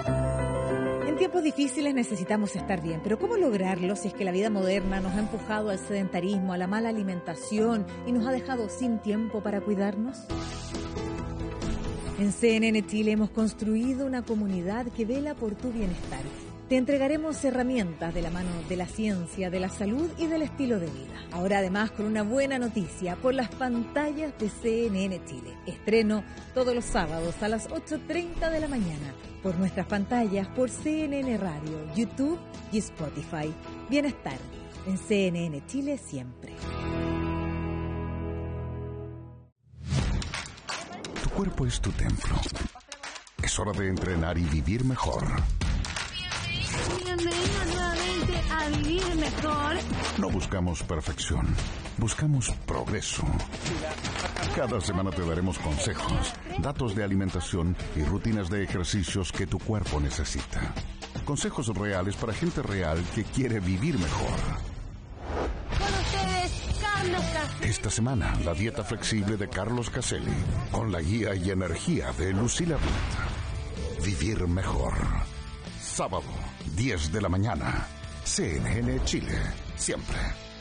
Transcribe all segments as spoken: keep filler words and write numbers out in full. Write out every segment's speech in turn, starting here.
En tiempos difíciles necesitamos estar bien, pero ¿cómo lograrlo si es que la vida moderna nos ha empujado al sedentarismo, a la mala alimentación y nos ha dejado sin tiempo para cuidarnos? En C N N Chile hemos construido una comunidad que vela por tu bienestar. Te entregaremos herramientas de la mano de la ciencia, de la salud y del estilo de vida. Ahora además con una buena noticia por las pantallas de C N N Chile. Estreno todos los sábados a las ocho treinta de la mañana por nuestras pantallas, por C N N Radio, YouTube y Spotify. Bienestar en C N N Chile siempre. Tu cuerpo es tu templo. Es hora de entrenar y vivir mejor. Bienvenido nuevamente a Vivir Mejor. No buscamos perfección, buscamos progreso. Cada semana te daremos consejos, datos de alimentación y rutinas de ejercicios que tu cuerpo necesita. Consejos reales para gente real que quiere vivir mejor. Con ustedes, Carlos Caselli. Esta semana, la dieta flexible de Carlos Caselli, con la guía y energía de Lucila Ruth. Vivir mejor. Sábado, diez de la mañana. C N N Chile, siempre.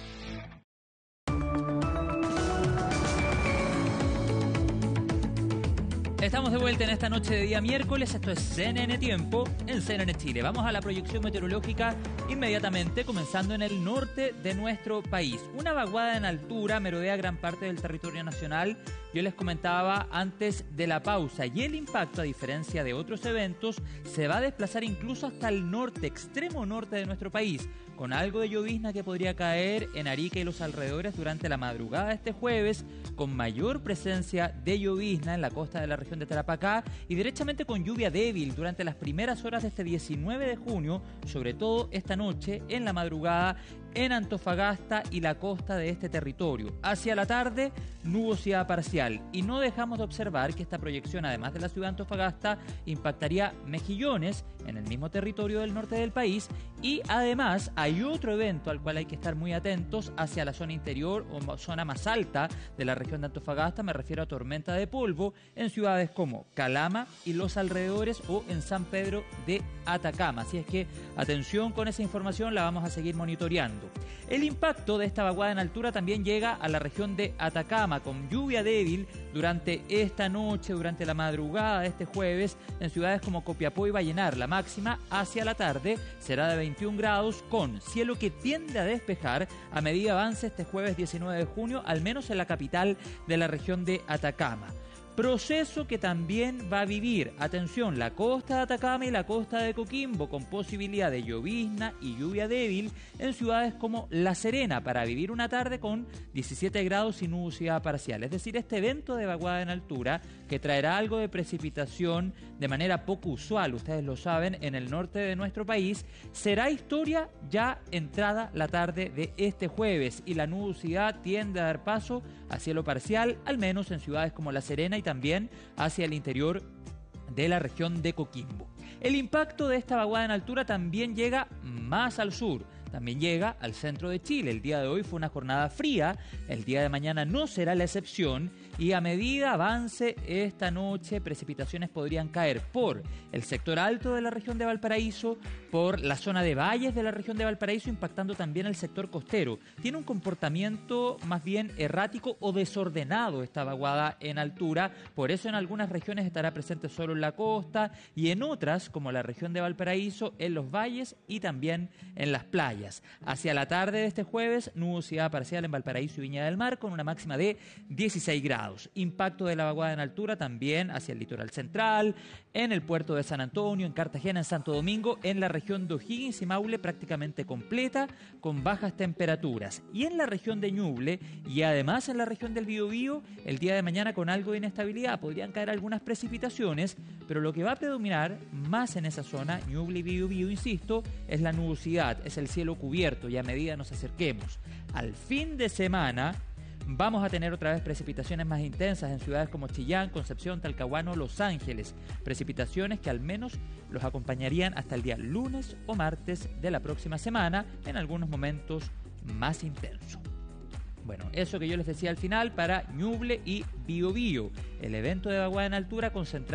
Estamos de vuelta en esta noche de día miércoles. Esto es C N N Tiempo en C N N Chile. Vamos a la proyección meteorológica inmediatamente, comenzando en el norte de nuestro país. Una vaguada en altura merodea gran parte del territorio nacional. Yo les comentaba antes de la pausa, y el impacto, a diferencia de otros eventos, se va a desplazar incluso hasta el norte, extremo norte de nuestro país, con algo de llovizna que podría caer en Arica y los alrededores durante la madrugada de este jueves, con mayor presencia de llovizna en la costa de la región de Tarapacá y derechamente con lluvia débil durante las primeras horas de este diecinueve de junio, sobre todo esta noche en la madrugada en Antofagasta y la costa de este territorio. Hacia la tarde, nubosidad parcial. Y no dejamos de observar que esta proyección, además de la ciudad de Antofagasta, impactaría Mejillones, en el mismo territorio del norte del país. Y además hay otro evento al cual hay que estar muy atentos hacia la zona interior o zona más alta de la región de Antofagasta. Me refiero a tormenta de polvo en ciudades como Calama y los alrededores, o en San Pedro de Atacama. Así es que atención con esa información, la vamos a seguir monitoreando. El impacto de esta vaguada en altura también llega a la región de Atacama, con lluvia débil durante esta noche, durante la madrugada de este jueves, en ciudades como Copiapó y Vallenar. La máxima hacia la tarde será de veintiún grados, con cielo que tiende a despejar a medida avance este jueves diecinueve de junio, al menos en la capital de la región de Atacama. Proceso que también va a vivir, atención, la costa de Atacama y la costa de Coquimbo, con posibilidad de llovizna y lluvia débil en ciudades como La Serena, para vivir una tarde con diecisiete grados y nubosidad parcial. Es decir, este evento de vaguada en altura, que traerá algo de precipitación de manera poco usual, ustedes lo saben, en el norte de nuestro país, será historia ya entrada la tarde de este jueves, y la nubosidad tiende a dar paso a cielo parcial, al menos en ciudades como La Serena y también hacia el interior de la región de Coquimbo. El impacto de esta vaguada en altura también llega más al sur, también llega al centro de Chile. El día de hoy fue una jornada fría, el día de mañana no será la excepción, y a medida avance esta noche, precipitaciones podrían caer por el sector alto de la región de Valparaíso, por la zona de valles de la región de Valparaíso, impactando también el sector costero. Tiene un comportamiento más bien errático o desordenado esta vaguada en altura, por eso en algunas regiones estará presente solo en la costa, y en otras, como la región de Valparaíso, en los valles y también en las playas. Hacia la tarde de este jueves, nubosidad parcial en Valparaíso y Viña del Mar, con una máxima de dieciséis grados. Impacto de la vaguada en altura también hacia el litoral central, en el puerto de San Antonio, en Cartagena, en Santo Domingo, en la región de O'Higgins y Maule prácticamente completa, con bajas temperaturas. Y en la región de Ñuble y además en la región del Biobío, el día de mañana con algo de inestabilidad. Podrían caer algunas precipitaciones, pero lo que va a predominar más en esa zona, Ñuble y Biobío, insisto, es la nubosidad, es el cielo cubierto, y a medida nos acerquemos al fin de semana, vamos a tener otra vez precipitaciones más intensas en ciudades como Chillán, Concepción, Talcahuano, Los Ángeles. Precipitaciones que al menos los acompañarían hasta el día lunes o martes de la próxima semana, en algunos momentos más intensos. Bueno, eso que yo les decía al final para Ñuble y Biobío, el evento de vaguada en altura concentrado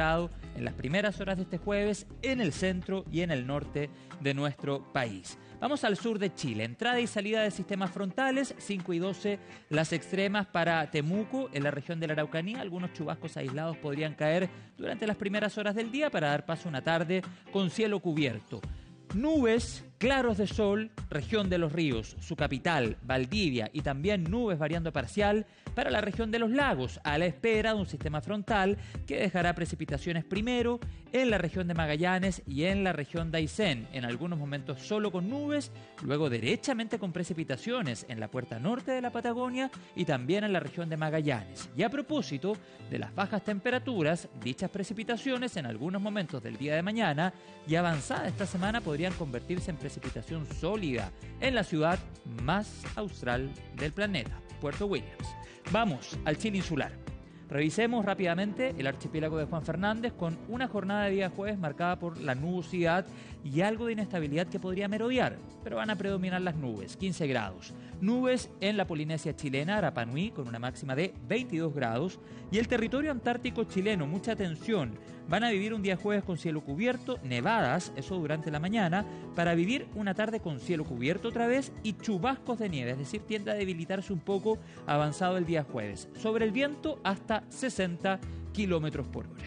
en las primeras horas de este jueves en el centro y en el norte de nuestro país. Vamos al sur de Chile. Entrada y salida de sistemas frontales, cinco y doce las extremas para Temuco, en la región de la Araucanía. Algunos chubascos aislados podrían caer durante las primeras horas del día para dar paso a una tarde con cielo cubierto. Nubes, claros de sol, región de los ríos, su capital, Valdivia, y también nubes variando parcial para la región de los lagos, a la espera de un sistema frontal que dejará precipitaciones primero en la región de Magallanes y en la región de Aysén, en algunos momentos solo con nubes, luego derechamente con precipitaciones en la puerta norte de la Patagonia y también en la región de Magallanes. Y a propósito de las bajas temperaturas, dichas precipitaciones en algunos momentos del día de mañana y avanzada esta semana podrían convertirse en precipitación sólida en la ciudad más austral del planeta, Puerto Williams. Vamos al Chile insular. Revisemos rápidamente el archipiélago de Juan Fernández con una jornada de día jueves marcada por la nubosidad y algo de inestabilidad que podría merodear, pero van a predominar las nubes, quince grados. Nubes en la Polinesia chilena, Rapa Nui, con una máxima de veintidós grados. Y el territorio antártico chileno, mucha atención, van a vivir un día jueves con cielo cubierto, nevadas, eso durante la mañana, para vivir una tarde con cielo cubierto otra vez y chubascos de nieve, es decir, tiende a debilitarse un poco avanzado el día jueves. Sobre el viento hasta sesenta kilómetros por hora.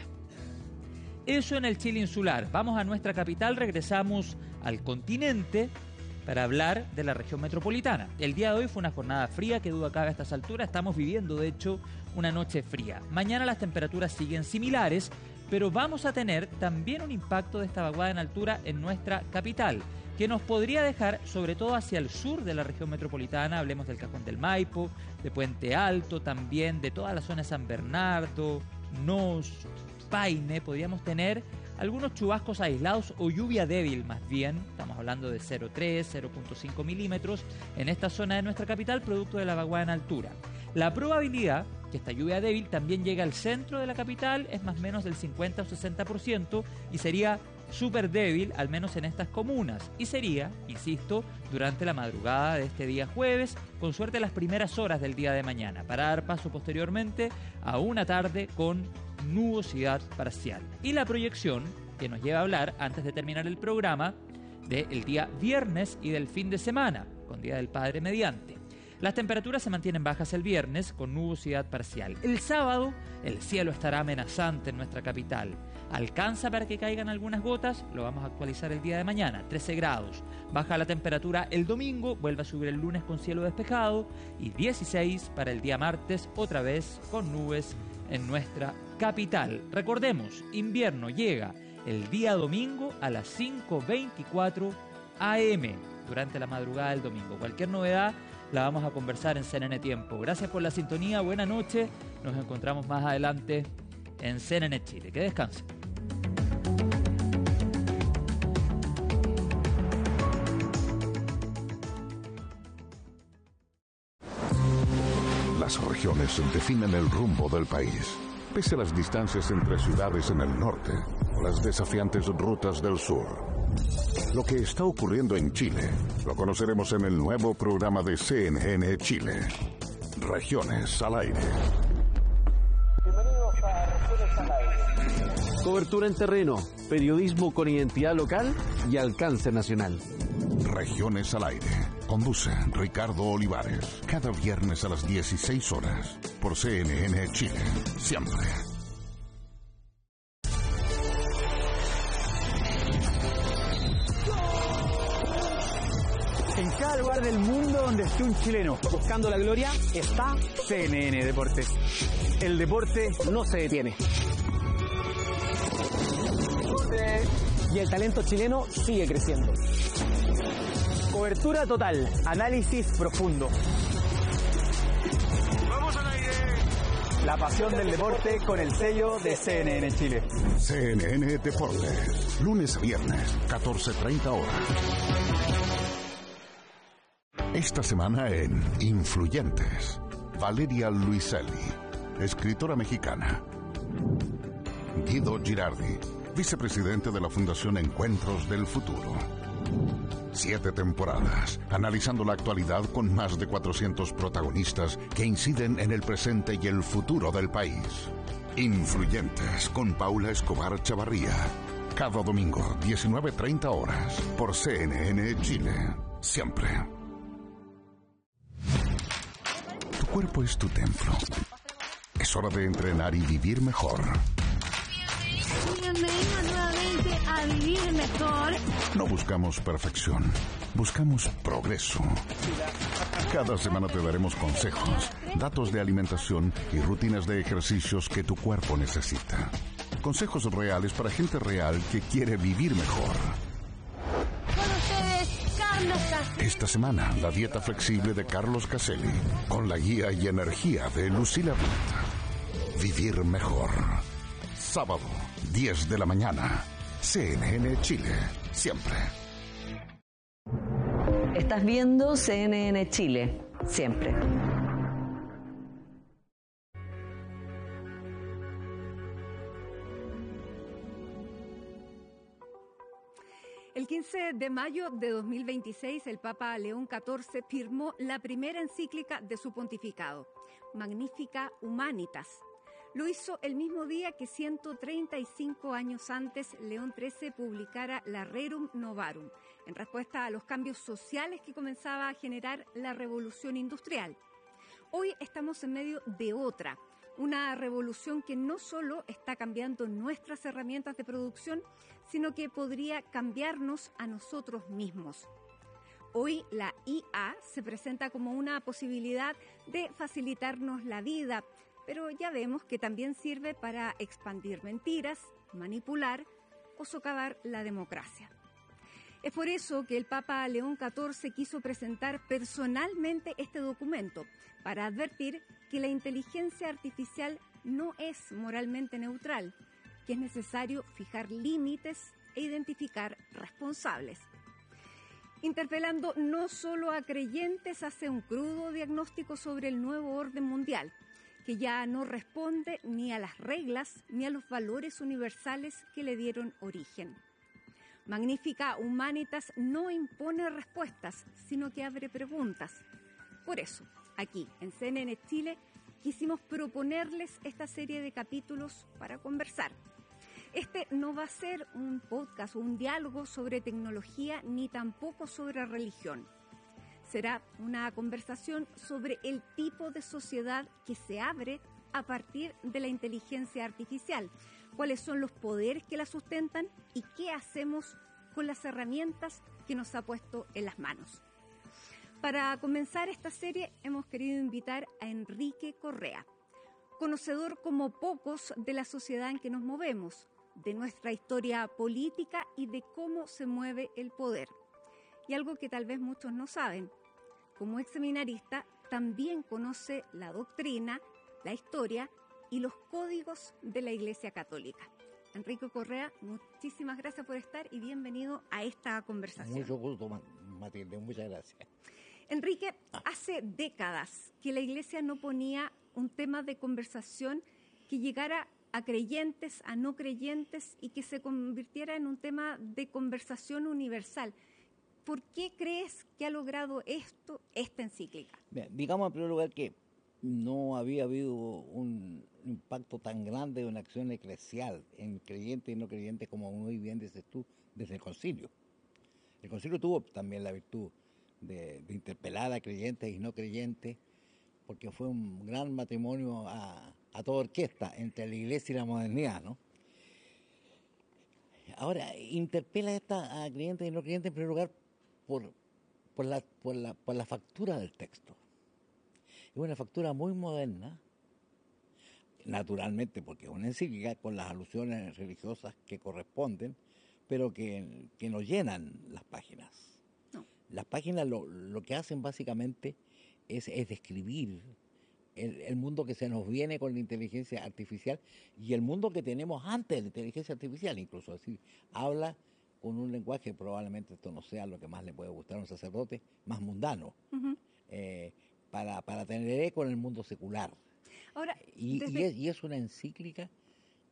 Eso en el Chile insular. Vamos a nuestra capital, regresamos al continente para hablar de la región metropolitana. El día de hoy fue una jornada fría, que duda cabe a estas alturas. Estamos viviendo, de hecho, una noche fría. Mañana las temperaturas siguen similares, pero vamos a tener también un impacto de esta vaguada en altura en nuestra capital, que nos podría dejar, sobre todo hacia el sur de la región metropolitana, hablemos del Cajón del Maipo, de Puente Alto, también de toda la zona de San Bernardo, Nos, Paine, podríamos tener algunos chubascos aislados o lluvia débil más bien, estamos hablando de cero punto tres, cero punto cinco milímetros en esta zona de nuestra capital, producto de la vaguada en altura. La probabilidad que esta lluvia débil también llegue al centro de la capital es más o menos del cincuenta o sesenta por ciento y sería súper débil, al menos en estas comunas, y sería, insisto, durante la madrugada de este día jueves, con suerte las primeras horas del día de mañana, para dar paso posteriormente a una tarde con nubosidad parcial. Y la proyección que nos lleva a hablar, antes de terminar el programa, del día viernes y del fin de semana, con Día del Padre mediante. Las temperaturas se mantienen bajas el viernes, con nubosidad parcial. El sábado, el cielo estará amenazante en nuestra capital. Alcanza para que caigan algunas gotas, lo vamos a actualizar el día de mañana, trece grados. Baja la temperatura el domingo, vuelve a subir el lunes con cielo despejado y dieciséis para el día martes, otra vez con nubes en nuestra capital. Recordemos, invierno llega el día domingo a las cinco veinticuatro a eme durante la madrugada del domingo. Cualquier novedad la vamos a conversar en C N N Tiempo. Gracias por la sintonía, buena noche, nos encontramos más adelante en C N N Chile. Que descansen. Las regiones definen el rumbo del país. Pese a las distancias entre ciudades en el norte o las desafiantes rutas del sur. Lo que está ocurriendo en Chile lo conoceremos en el nuevo programa de C N N Chile. Regiones al aire. Bienvenidos a Regiones al aire. Cobertura en terreno, periodismo con identidad local y alcance nacional. Regiones al aire. Conduce Ricardo Olivares. Cada viernes a las dieciséis horas por C N N Chile. Siempre. En cada lugar del mundo donde esté un chileno buscando la gloria, está C N N Deportes. El deporte no se detiene. Y el talento chileno sigue creciendo. Cobertura total, análisis profundo. ¡Vamos al aire! La pasión del deporte con el sello de C N N Chile. C N N Deportes, lunes a viernes, catorce treinta horas. Esta semana en Influyentes, Valeria Luiselli, escritora mexicana. Guido Girardi, vicepresidente de la Fundación Encuentros del Futuro. Siete temporadas, analizando la actualidad con más de cuatrocientos protagonistas que inciden en el presente y el futuro del país. Influyentes con Paula Escobar Chavarría. Cada domingo, diecinueve treinta horas, por C N N Chile. Siempre. Tu cuerpo es tu templo. Es hora de entrenar y vivir mejor. Bienvenido nuevamente a Vivir Mejor. No buscamos perfección, buscamos progreso. Cada semana te daremos consejos, datos de alimentación y rutinas de ejercicios que tu cuerpo necesita. Consejos reales para gente real que quiere vivir mejor. Con ustedes, Carlos Caselli. Esta semana, la dieta flexible de Carlos Caselli, con la guía y energía de Lucila Bluth. Vivir mejor. Sábado, diez de la mañana. C N N Chile. Siempre. Estás viendo C N N Chile. Siempre. El quince de mayo de dos mil veintiséis, el Papa León catorce firmó la primera encíclica de su pontificado, Magnificat Humanitas. Lo hizo el mismo día que ciento treinta y cinco años antes León trece publicara la Rerum Novarum, en respuesta a los cambios sociales que comenzaba a generar la revolución industrial. Hoy estamos en medio de otra, una revolución que no solo está cambiando nuestras herramientas de producción, sino que podría cambiarnos a nosotros mismos. Hoy la I A se presenta como una posibilidad de facilitarnos la vida, pero ya vemos que también sirve para expandir mentiras, manipular o socavar la democracia. Es por eso que el Papa León catorce quiso presentar personalmente este documento, para advertir que la inteligencia artificial no es moralmente neutral, que es necesario fijar límites e identificar responsables. Interpelando no solo a creyentes, hace un crudo diagnóstico sobre el nuevo orden mundial, que ya no responde ni a las reglas ni a los valores universales que le dieron origen. Magnificat Humanitas no impone respuestas, sino que abre preguntas. Por eso, aquí en C N N Chile, quisimos proponerles esta serie de capítulos para conversar. Este no va a ser un podcast o un diálogo sobre tecnología ni tampoco sobre religión. Será una conversación sobre el tipo de sociedad que se abre a partir de la inteligencia artificial, cuáles son los poderes que la sustentan y qué hacemos con las herramientas que nos ha puesto en las manos. Para comenzar esta serie hemos querido invitar a Enrique Correa, conocedor como pocos de la sociedad en que nos movemos, de nuestra historia política y de cómo se mueve el poder. Y algo que tal vez muchos no saben, como ex seminarista también conoce la doctrina, la historia y los códigos de la Iglesia Católica. Enrique Correa, muchísimas gracias por estar y bienvenido a esta conversación. Mucho gusto, Matilde, muchas gracias. Enrique, hace décadas que la Iglesia no ponía un tema de conversación que llegara a creyentes, a no creyentes y que se convirtiera en un tema de conversación universal. ¿Por qué crees que ha logrado esto, esta encíclica? Bien, digamos en primer lugar que no había habido un impacto tan grande de una acción eclesial en creyentes y no creyentes, como muy bien dices tú, desde el concilio. El concilio tuvo también la virtud de, de interpelar a creyentes y no creyentes, porque fue un gran matrimonio a, a toda orquesta entre la iglesia y la modernidad, ¿no? Ahora, interpela esta a creyentes y no creyentes en primer lugar por, por, la, por, la, por la factura del texto. Es una factura muy moderna, naturalmente porque es una encíclica con las alusiones religiosas que corresponden, pero que, que no llenan las páginas. No. Las páginas lo, lo que hacen básicamente es, es describir el, el mundo que se nos viene con la inteligencia artificial y el mundo que tenemos antes de la inteligencia artificial, incluso. Es decir, habla con un lenguaje, probablemente esto no sea lo que más le puede gustar a un sacerdote, más mundano. Uh-huh. eh, Para, para tener eco en el mundo secular. Ahora, y, desde... y, es, y es una encíclica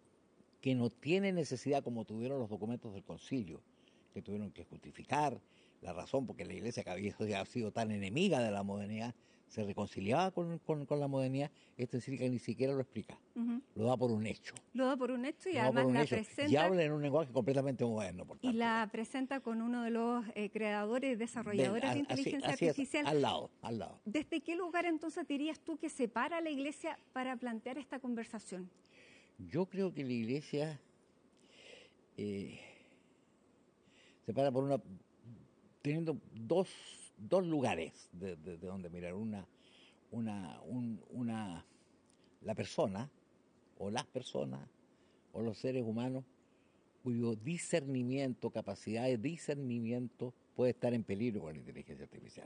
que no tiene necesidad, como tuvieron los documentos del concilio, que tuvieron que justificar, la razón porque la iglesia que había sido tan enemiga de la modernidad se reconciliaba con, con, con la modernidad, esta encíclica ni siquiera lo explica, uh-huh. lo da por un hecho. Lo da por un hecho y lo además la hecho. presenta... Y habla en un lenguaje completamente moderno, por tanto. Y la presenta con uno de los eh, creadores y desarrolladores de, a, de inteligencia así, así artificial. Es, al lado, al lado. ¿Desde qué lugar entonces dirías tú que se para la iglesia para plantear esta conversación? Yo creo que la iglesia eh, se para por una... teniendo dos... dos lugares de, de, de donde mirar, una, una, un, una, la persona, o las personas, o los seres humanos, cuyo discernimiento, capacidad de discernimiento puede estar en peligro con la inteligencia artificial.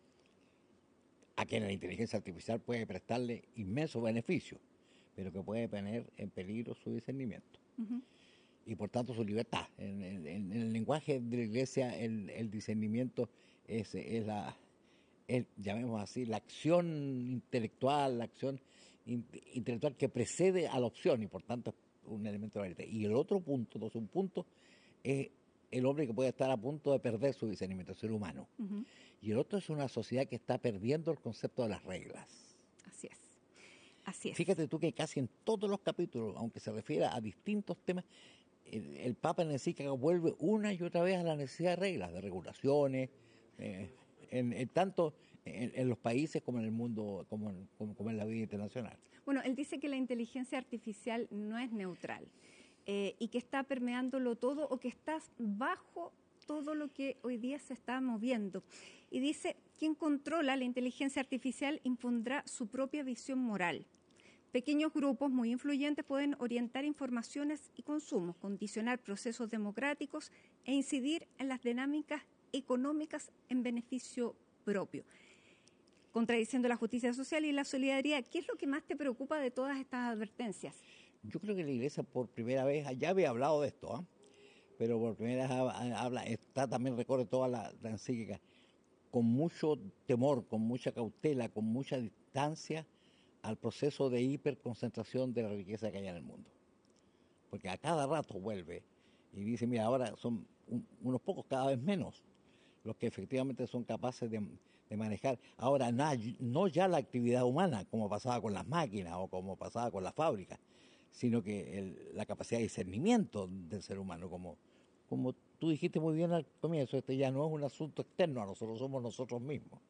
A quien la inteligencia artificial puede prestarle inmensos beneficios, pero que puede poner en peligro su discernimiento. Uh-huh. Y por tanto su libertad. En, en, en el lenguaje de la iglesia, el, el discernimiento Es, es la, es, llamemos así, la acción intelectual, la acción in, intelectual que precede a la opción y por tanto es un elemento de la libertad. Y el otro punto, entonces un punto, es el hombre que puede estar a punto de perder su discernimiento, el ser humano. Uh-huh. Y el otro es una sociedad que está perdiendo el concepto de las reglas. Así es, así es. Fíjate tú que casi en todos los capítulos, aunque se refiera a distintos temas, el, el Papa en encíclica vuelve una y otra vez a la necesidad de reglas, de regulaciones, Eh, en, en tanto en, en los países como en el mundo, como en, como, como en la vida internacional. Bueno, él dice que la inteligencia artificial no es neutral eh, y que está permeándolo todo o que está bajo todo lo que hoy día se está moviendo. Y dice, quien controla la inteligencia artificial impondrá su propia visión moral. Pequeños grupos muy influyentes pueden orientar informaciones y consumos, condicionar procesos democráticos e incidir en las dinámicas económicas en beneficio propio, contradiciendo la justicia social y la solidaridad. ¿Qué es lo que más te preocupa de todas estas advertencias? Yo creo que la Iglesia por primera vez, ya había hablado de esto, ¿eh? pero por primera vez habla, está también recorre toda la, la encíclica, con mucho temor, con mucha cautela, con mucha distancia al proceso de hiperconcentración de la riqueza que hay en el mundo. Porque a cada rato vuelve y dice, mira, ahora son un, unos pocos, cada vez menos, los que efectivamente son capaces de, de manejar. Ahora, na, no ya la actividad humana, como pasaba con las máquinas o como pasaba con las fábricas, sino que el, la capacidad de discernimiento del ser humano, como, como tú dijiste muy bien al comienzo, este ya no es un asunto externo a nosotros, somos nosotros mismos.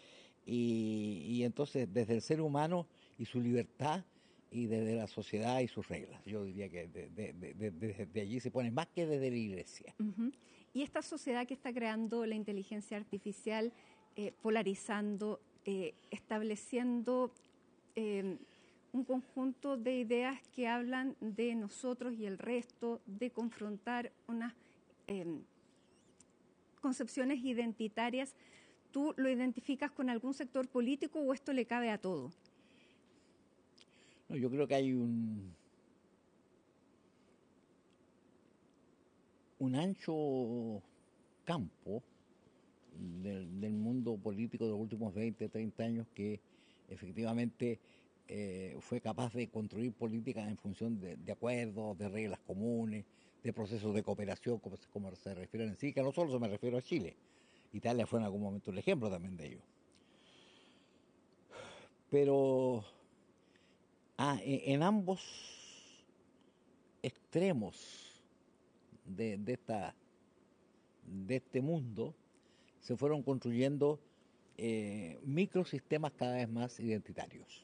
Y, y entonces, desde el ser humano y su libertad, y desde la sociedad y sus reglas. Yo diría que de, de, de, de, de, de allí se pone más que desde la iglesia. Uh-huh. Y esta sociedad que está creando la inteligencia artificial, eh, polarizando, eh, estableciendo eh, un conjunto de ideas que hablan de nosotros y el resto, de confrontar unas eh, concepciones identitarias, ¿tú lo identificas con algún sector político o esto le cabe a todo? No, yo creo que hay un, un ancho campo del, del mundo político de los últimos veinte, treinta años que efectivamente eh, fue capaz de construir políticas en función de, de acuerdos, de reglas comunes, de procesos de cooperación, como, como se refiere en sí, que no solo se me refiero a Chile. Italia fue en algún momento un ejemplo también de ello. Pero ah, en, en ambos extremos de, de, esta, de este mundo se fueron construyendo eh, microsistemas cada vez más identitarios.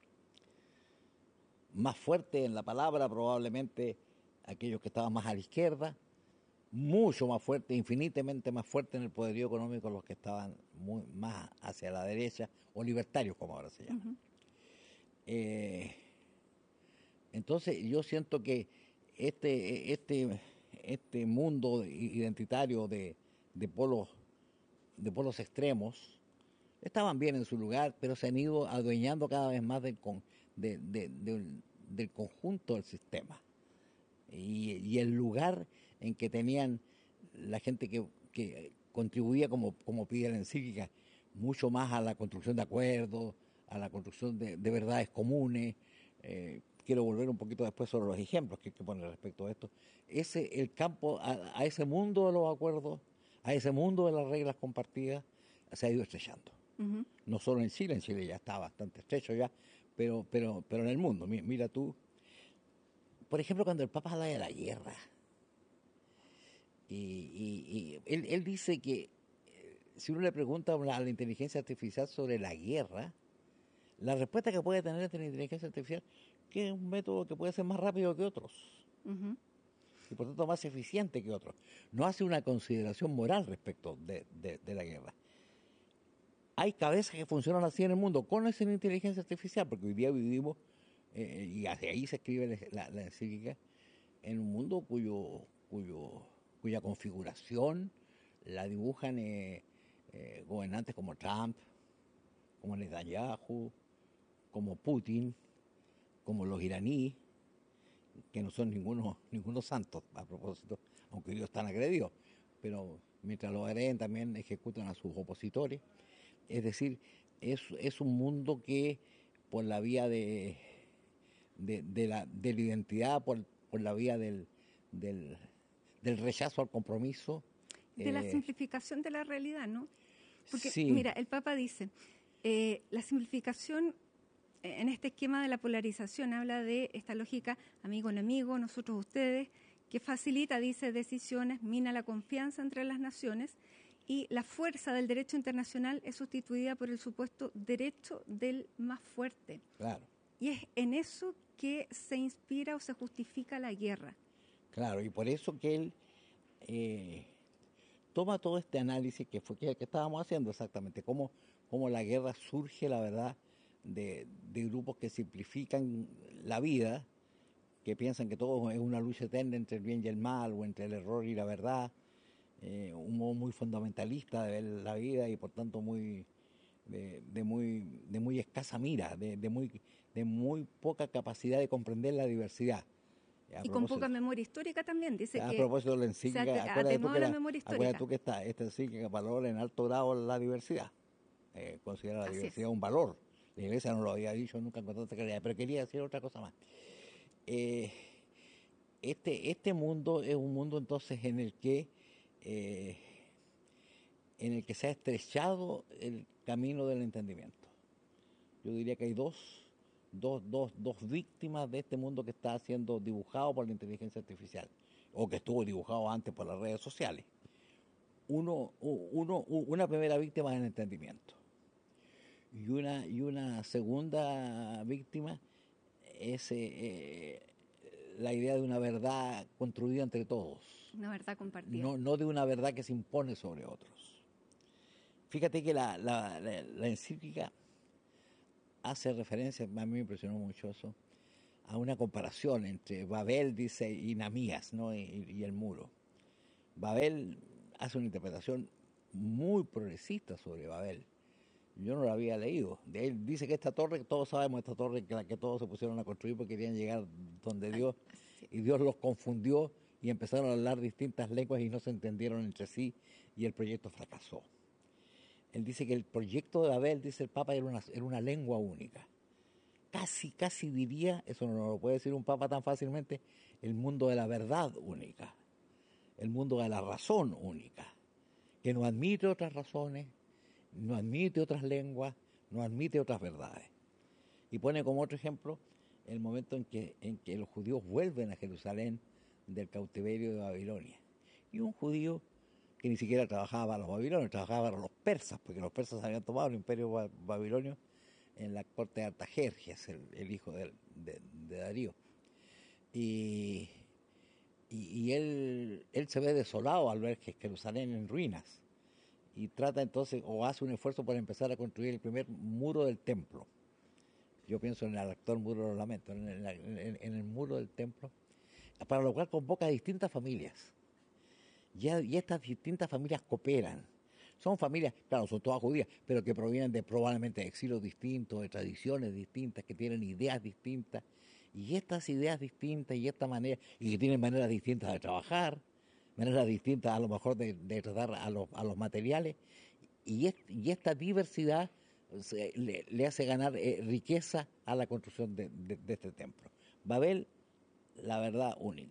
Más fuerte en la palabra probablemente aquellos que estaban más a la izquierda, mucho más fuerte, infinitamente más fuerte en el poderío económico los que estaban muy, más hacia la derecha, o libertarios como ahora se llama. Uh-huh. eh, entonces yo siento que este, este, este mundo identitario de, de, polos, de polos extremos estaban bien en su lugar, pero se han ido adueñando cada vez más del, de, de, de, del conjunto del sistema. Y, y el lugar en que tenían la gente que, que contribuía, como, como pide la encíclica, mucho más a la construcción de acuerdos, a la construcción de, de verdades comunes. Eh, quiero volver un poquito después sobre los ejemplos que hay que poner respecto a esto. Ese, el campo, a, a ese mundo de los acuerdos, a ese mundo de las reglas compartidas se ha ido estrechando. Uh-huh. No solo en Chile, en Chile ya está bastante estrecho ya, pero, pero, pero en el mundo. Mira, mira tú, por ejemplo, cuando el Papa habla de la guerra, y, y, y él, él dice que eh, si uno le pregunta a la, a la inteligencia artificial sobre la guerra, la respuesta que puede tener esta inteligencia artificial que es un método que puede ser más rápido que otros. Uh-huh. Y por tanto más eficiente que otros. No hace una consideración moral respecto de, de, de la guerra. Hay cabezas que funcionan así en el mundo con esa inteligencia artificial, porque hoy día vivimos, eh, y hacia ahí se escribe la, la encíclica, en un mundo cuyo, cuyo, cuya configuración la dibujan eh, eh, gobernantes como Trump, como Netanyahu, como Putin, como los iraníes, que no son ninguno, ningunos santos, a propósito, aunque ellos están agredidos, pero mientras los agreden también ejecutan a sus opositores. Es decir, es, es un mundo que por la vía de, de, de, la, de la identidad, por, por la vía del, del, del rechazo al compromiso. De eh, la simplificación de la realidad, ¿no? Porque, sí. Mira, el Papa dice, eh, la simplificación en este esquema de la polarización habla de esta lógica amigo-enemigo, nosotros-ustedes, que facilita, dice, decisiones, mina la confianza entre las naciones y la fuerza del derecho internacional es sustituida por el supuesto derecho del más fuerte. Claro. Y es en eso que se inspira o se justifica la guerra. Claro, y por eso que él eh, toma todo este análisis que fue que, que estábamos haciendo exactamente, cómo, cómo la guerra surge, la verdad, de, de grupos que simplifican la vida, que piensan que todo es una lucha eterna entre el bien y el mal, o entre el error y la verdad, eh, un modo muy fundamentalista de ver la vida y por tanto muy de, de muy de muy escasa mira, de, de muy de muy poca capacidad de comprender la diversidad. Y con poca memoria histórica también, dice a que... A propósito de la encíclica, acuérdate tú que, la la, memoria acuérdate tú que esta, esta encíclica valora en alto grado la diversidad, eh, considera la Así diversidad es. un valor. La Iglesia no lo había dicho nunca con tanta claridad, pero quería decir otra cosa más. Eh, este, este mundo es un mundo entonces en el que eh, en el que se ha estrechado el camino del entendimiento. Yo diría que hay dos, dos, dos, dos víctimas de este mundo que está siendo dibujado por la inteligencia artificial, o que estuvo dibujado antes por las redes sociales. Uno, uno, una primera víctima es el entendimiento. Y una, y una segunda víctima es eh, la idea de una verdad construida entre todos. Una verdad compartida. No, no de una verdad que se impone sobre otros. Fíjate que la, la, la, la encíclica hace referencia, a mí me impresionó mucho eso, a una comparación entre Babel, dice, y Namías, ¿no? y, y el muro. Babel hace una interpretación muy progresista sobre Babel. Yo no lo había leído. De él dice que esta torre, todos sabemos esta torre que la que todos se pusieron a construir porque querían llegar donde Dios, y Dios los confundió y empezaron a hablar distintas lenguas y no se entendieron entre sí y el proyecto fracasó. Él dice que el proyecto de Babel, dice el Papa, era una, era una lengua única. Casi, casi diría, eso no lo puede decir un Papa tan fácilmente, el mundo de la verdad única, el mundo de la razón única, que no admite otras razones, no admite otras lenguas, no admite otras verdades. Y pone como otro ejemplo el momento en que, en que los judíos vuelven a Jerusalén del cautiverio de Babilonia. Y un judío que ni siquiera trabajaba para los babilonios, trabajaba para los persas, porque los persas habían tomado el imperio babilonio en la corte de Artajerjes, el, el hijo de, de, de Darío. Y, y, y él, él se ve desolado al ver que Jerusalén en ruinas. Y trata entonces, o hace un esfuerzo para empezar a construir el primer muro del templo. Yo pienso en el actual muro de los lamentos, en el, en, en el muro del templo, para lo cual convoca a distintas familias. Y, y estas distintas familias cooperan. Son familias, claro, son todas judías, pero que provienen de probablemente de exilios distintos, de tradiciones distintas, que tienen ideas distintas. Y estas ideas distintas y esta manera, y que tienen maneras distintas de trabajar, maneras distintas a lo mejor de, de tratar a los, a los materiales, y, es, y esta diversidad se, le, le hace ganar eh, riqueza a la construcción de, de, de este templo. Babel, la verdad única.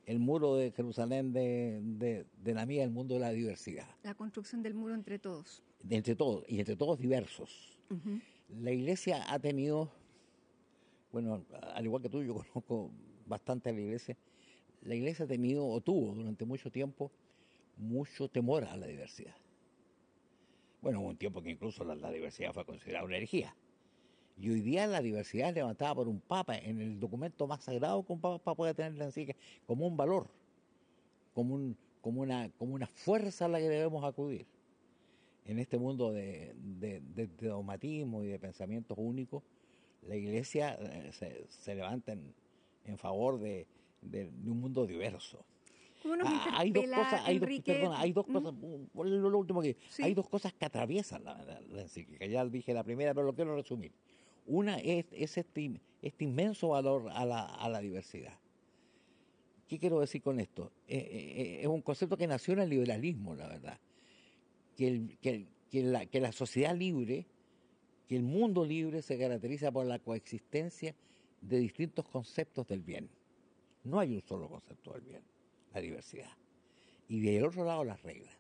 el muro de Jerusalén de, de, de la mía, el mundo de la diversidad. La construcción del muro entre todos. De entre todos, y entre todos diversos. Uh-huh. La iglesia ha tenido, bueno, al igual que tú, yo conozco bastante a la iglesia, la iglesia ha tenido, o tuvo durante mucho tiempo, mucho temor a la diversidad. Bueno, hubo un tiempo que incluso la, la diversidad fue considerada una herejía. Y hoy día la diversidad es levantada por un papa en el documento más sagrado que un papa puede tener la encíclica, como un valor, como, un, como, una, como una fuerza a la que debemos acudir. En este mundo de, de, de, de dogmatismo y de pensamientos únicos, la iglesia eh, se, se levanta en, en favor de, de, de un mundo diverso. ¿Cómo nos Ah, hay dos cosas, hay dos, Enrique? perdona, hay dos cosas, ¿Mm? lo, lo último que Sí. hay dos cosas que atraviesan la, la, la encíclica. Ya dije la primera, pero lo quiero resumir. Una es, es este, este inmenso valor a la, a la diversidad. ¿Qué quiero decir con esto? Eh, eh, es un concepto que nació en el liberalismo, la verdad. Que, el, que, el, que, la, que la sociedad libre, que el mundo libre se caracteriza por la coexistencia de distintos conceptos del bien. No hay un solo concepto del bien, la diversidad. Y del otro lado las reglas.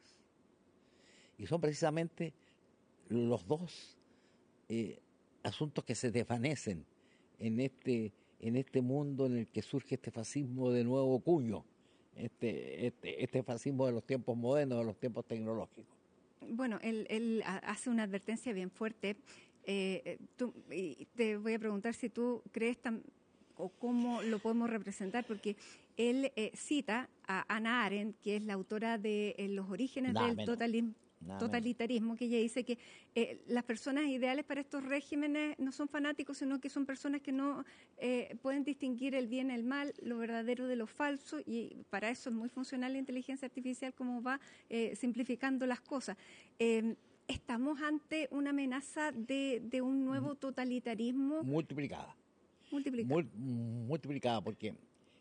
Y son precisamente los dos eh, asuntos que se desvanecen en este, en este mundo en el que surge este fascismo de nuevo cuño, este, este, este fascismo de los tiempos modernos, de los tiempos tecnológicos. Bueno, él, él hace una advertencia bien fuerte. Eh, tú, y te voy a preguntar si tú crees tan, o cómo lo podemos representar, porque él eh, cita a Hannah Arendt, que es la autora de eh, Los orígenes Nada del menos. totalismo. Nada totalitarismo, menos. que ella dice que eh, las personas ideales para estos regímenes no son fanáticos, sino que son personas que no eh, pueden distinguir el bien, el mal, lo verdadero de lo falso, y para eso es muy funcional la inteligencia artificial, como va eh, simplificando las cosas. Eh, ¿Estamos ante una amenaza de, de un nuevo totalitarismo? Multiplicada. Multiplicada. Mul- multiplicada porque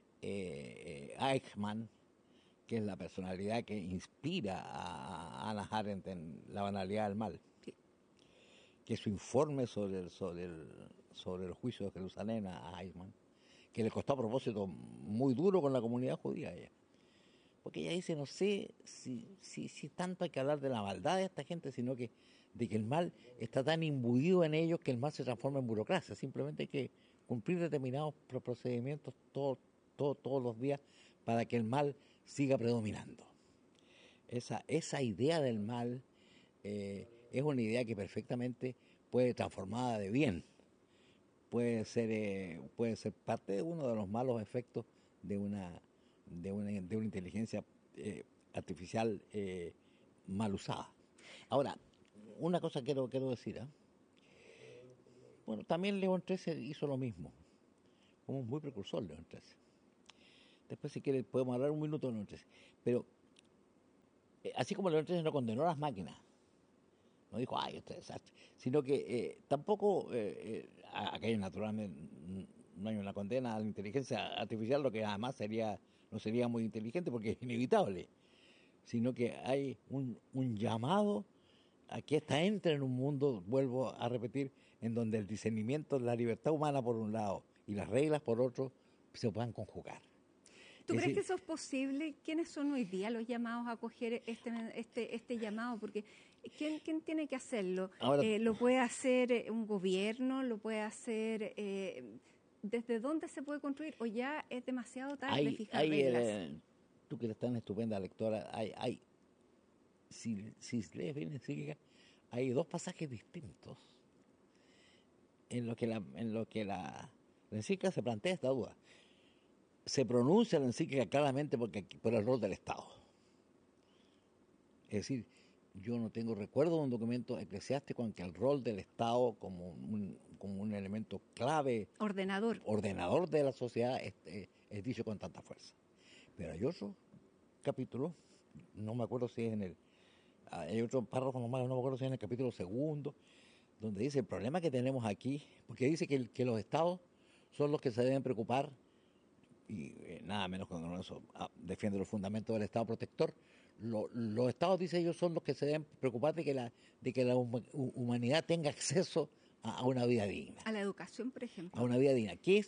eh, Eichmann, que es la personalidad que inspira a Hannah Arendt en La banalidad del mal, Sí. que su informe sobre el, sobre el, sobre el juicio de Jerusalén a Eichmann, que le costó a propósito muy duro con la comunidad judía a ella. Porque ella dice, no sé si, si, si tanto hay que hablar de la maldad de esta gente, sino que de que el mal está tan imbuido en ellos que el mal se transforma en burocracia. Simplemente hay que cumplir determinados pro- procedimientos todo, todo, todos los días para que el mal siga predominando. Esa, esa idea del mal eh, es una idea que perfectamente puede ser transformada de bien. Puede ser, eh, puede ser parte de uno de los malos efectos de una, de una, de una inteligencia eh, artificial eh, mal usada. Ahora, una cosa quiero, quiero decir, ¿eh? Bueno, también León trece hizo lo mismo, como muy precursor León trece. Después, si quiere, podemos hablar un minuto de León trece. Pero, eh, así como León trece no condenó las máquinas, no dijo, ay, este desastre, sino que eh, tampoco, eh, eh, aquello naturalmente, no hay una condena a la inteligencia artificial, lo que además sería, no sería muy inteligente porque es inevitable, sino que hay un, un llamado a que ésta entre en un mundo, vuelvo a repetir, en donde el discernimiento, la libertad humana por un lado y las reglas por otro, se puedan conjugar. ¿Tú Es crees decir, que eso es posible? ¿Quiénes son hoy día los llamados a acoger este este este llamado? Porque ¿quién, quién tiene que hacerlo? Ahora- Eh, ¿Lo puede hacer eh, un gobierno? ¿Lo puede hacer...? Eh, ¿Desde dónde se puede construir? ¿O ya es demasiado tarde hay, fijar hay, reglas? eh, tú que eres tan estupenda lectora, hay, hay si, si lees bien la encíclica, hay dos pasajes distintos en los que la, en lo que la, la encíclica se plantea esta duda. Se pronuncia la encíclica claramente porque, por el rol del Estado. Es decir, yo no tengo recuerdo de un documento eclesiástico en que el rol del Estado como un, como un elemento clave, Ordenador. ordenador de la sociedad, es, es- es dicho con tanta fuerza. Pero hay otro capítulo, no me acuerdo si es en el, hay otro párrafo nomás, no me acuerdo si es en el capítulo segundo, donde dice el problema que tenemos aquí, porque dice que, el- que los estados son los que se deben preocupar, y eh, nada menos cuando eso ah, defiende los fundamentos del Estado protector. Lo- los estados, dice ellos, son los que se deben preocupar de que la, de que la huma- humanidad tenga acceso a, a una vida digna. A la educación, por ejemplo. A una vida digna, que es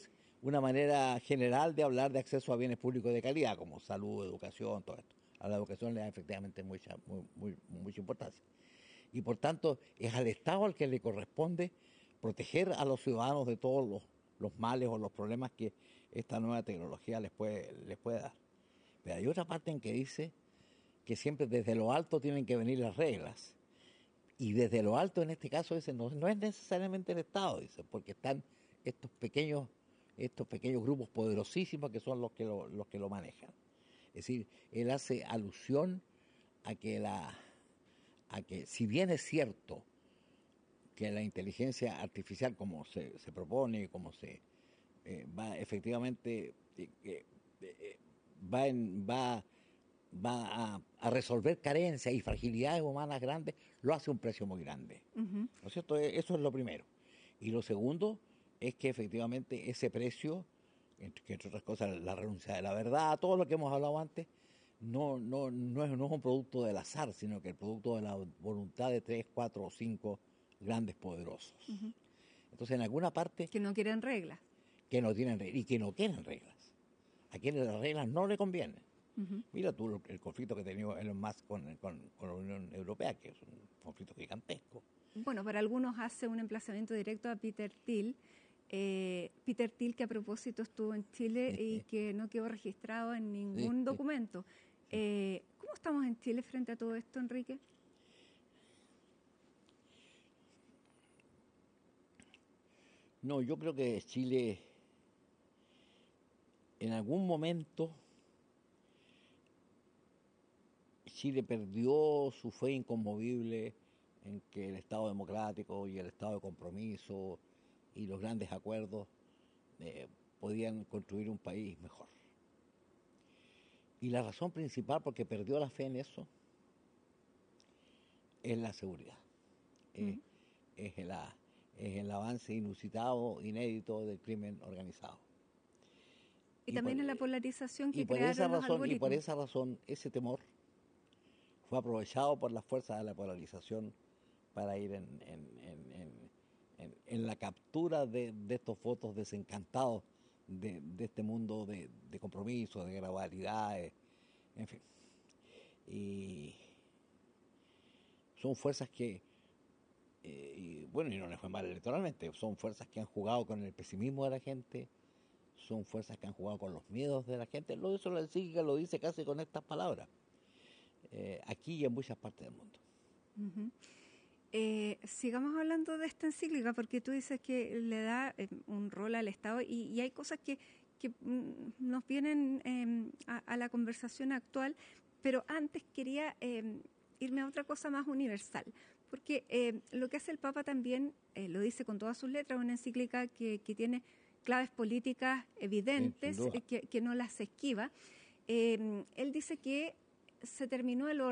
una manera general de hablar de acceso a bienes públicos de calidad, como salud, educación, todo esto. A la educación le da efectivamente mucha, muy, muy, mucha importancia. Y por tanto, es al Estado al que le corresponde proteger a los ciudadanos de todos los, los males o los problemas que esta nueva tecnología les puede, les puede dar. Pero hay otra parte en que dice que siempre desde lo alto tienen que venir las reglas. Y desde lo alto, en este caso, dice, no, no es necesariamente el Estado, dice, porque están estos pequeños, estos pequeños grupos poderosísimos que son los que lo, los que lo manejan. Es decir, él hace alusión a que la, a que si bien es cierto que la inteligencia artificial, como se, se propone, como se eh, va efectivamente eh, eh, va en, va va a, a resolver carencias y fragilidades humanas grandes, lo hace a un precio muy grande. Uh-huh. ¿No es cierto? Eso es lo primero. Y lo segundo es que efectivamente ese precio, entre, que entre otras cosas la renuncia de la verdad, todo lo que hemos hablado antes, no, no, no, es, no es un producto del azar, sino que el producto de la voluntad de tres, cuatro o cinco grandes poderosos. Uh-huh. Entonces, en alguna parte... Que no quieren reglas. Que no tienen reglas y que no quieren reglas. A quienes las reglas no le convienen. Uh-huh. Mira tú el conflicto que ha tenido Elon Musk con, con, con la Unión Europea, que es un conflicto gigantesco. Bueno, para algunos hace un emplazamiento directo a Peter Thiel. Eh, Peter Thiel, que a propósito estuvo en Chile y que no quedó registrado en ningún documento. Eh, ¿Cómo estamos en Chile frente a todo esto, Enrique? No, yo creo que Chile en algún momento Chile perdió su fe inconmovible en que el Estado democrático y el Estado de compromiso y los grandes acuerdos eh, podían construir un país mejor. Y la razón principal por que perdió la fe en eso es la seguridad. Mm. Es, es, el, es el avance inusitado, inédito del crimen organizado. Y, y también por, en la polarización que y por crearon esa los razón, algoritmos. Y por esa razón, ese temor fue aprovechado por las fuerzas de la polarización para ir en, en, en, en, en, en la captura de, de estos votos desencantados de, de este mundo de, de compromiso, de gradualidades, en fin. Y son fuerzas que, eh, y, bueno, y no les fue mal electoralmente, son fuerzas que han jugado con el pesimismo de la gente, son fuerzas que han jugado con los miedos de la gente. Lo eso la psíquica lo dice casi con estas palabras. Eh, aquí y en muchas partes del mundo. Uh-huh. Eh, sigamos hablando de esta encíclica, porque tú dices que le da eh, un rol al Estado y, y hay cosas que, que mm, nos vienen eh, a, a la conversación actual, pero antes quería eh, irme a otra cosa más universal, porque eh, lo que hace el Papa también, eh, lo dice con todas sus letras, una encíclica que, que tiene claves políticas evidentes, eh, que, que no las esquiva. Eh, él dice que se terminó el orden